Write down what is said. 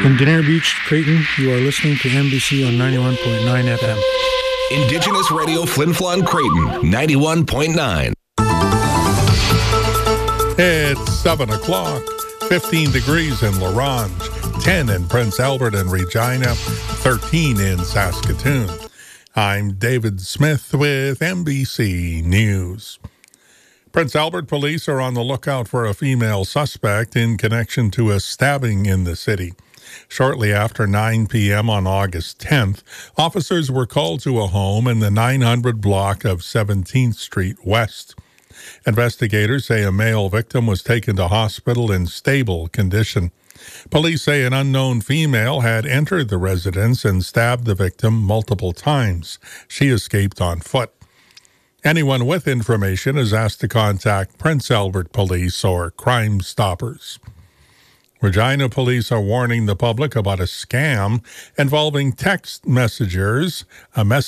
From Denier Beach, Creighton, you are listening to MBC on 91.9 FM. Indigenous Radio Flin Flon Creighton, 91.9. It's 7 o'clock, 15 degrees in La Ronge, 10 in Prince Albert and Regina, 13 in Saskatoon. I'm David Smith with MBC News. Prince Albert police are on the lookout for a female suspect in connection to a stabbing in the city. Shortly after 9 p.m. on August 10th, officers were called to a home in the 900 block of 17th Street West. Investigators say a male victim was taken to hospital in stable condition. Police say an unknown female had entered the residence and stabbed the victim multiple times. She escaped on foot. Anyone with information is asked to contact Prince Albert Police or Crime Stoppers. Regina police are warning the public about a scam involving text messengers, a